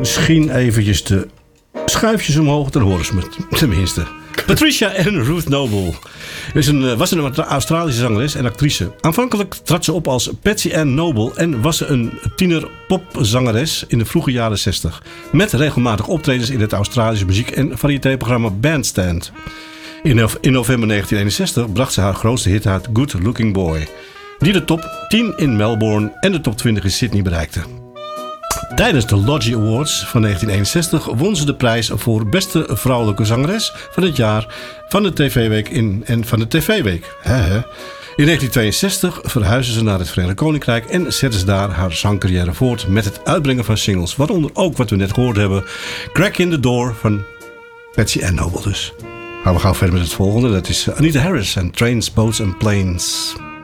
misschien eventjes de schuifjes omhoog, dan horen ze me tenminste. Patricia en Ruth Noble was een Australische zangeres en actrice. Aanvankelijk trad ze op als Patsy Ann Noble en was ze een tiener popzangeres in de vroege jaren 60. Met regelmatig optredens in het Australische muziek- en variétéprogramma Bandstand. In november 1961 bracht ze haar grootste hit uit Good Looking Boy, die de top 10 in Melbourne en de top 20 in Sydney bereikte. Tijdens de Logie Awards van 1961 won ze de prijs voor beste vrouwelijke zangeres van het jaar van de TV-week en van de TV-week. In 1962 verhuisde ze naar het Verenigd Koninkrijk en zette ze daar haar zangcarrière voort met het uitbrengen van singles, waaronder ook wat we net gehoord hebben, Crack in the Door van Patsy Ann Noble dus. Maar we gaan verder met het volgende, dat is Anita Harris en Trains, Boats and Planes.